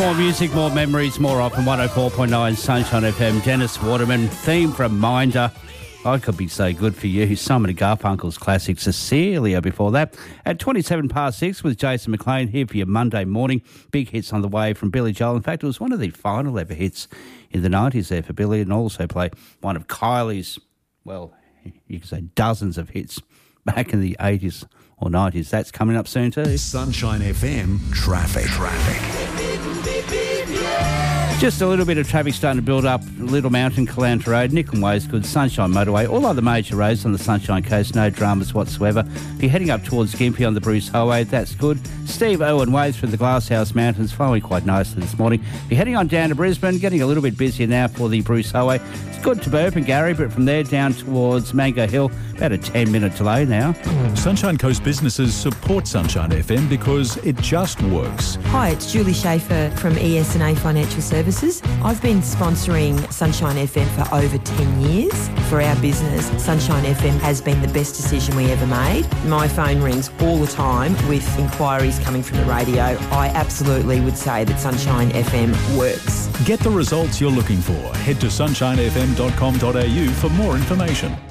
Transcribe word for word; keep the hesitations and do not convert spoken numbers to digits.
More music, more memories, more often. one oh four point nine Sunshine F M. Dennis Waterman, theme from Minder. I could be so good for you. Some of the Garfunkel's classic, Cecilia before that. At twenty-seven past six with Jason McLean here for your Monday morning. Big hits on the way from Billy Joel. In fact, it was one of the final ever hits in the nineties there for Billy, and also play one of Kylie's, well, you could say dozens of hits back in the eighties or nineties. That's coming up soon too. Sunshine F M traffic. Traffic. Just a little bit of traffic starting to build up. Little Mountain, Callanta Road, Nicholn Way's good, Sunshine Motorway, all other major roads on the Sunshine Coast, no dramas whatsoever. If you're heading up towards Gympie on the Bruce Highway, that's good. Steve Owen Ways through the Glasshouse Mountains, flowing quite nicely this morning. If you're heading on down to Brisbane, getting a little bit busier now for the Bruce Highway. It's good to Burp and Gary, but from there down towards Mango Hill, about a ten minute delay now. Sunshine Coast businesses support Sunshine F M because it just works. Hi, it's Julie Schaefer from E S and A Financial Services. I've been sponsoring Sunshine F M for over ten years. For our business, Sunshine F M has been the best decision we ever made. My phone rings all the time with inquiries coming from the radio. I absolutely would say that Sunshine F M works. Get the results you're looking for. Head to sunshine f m dot com dot a u for more information.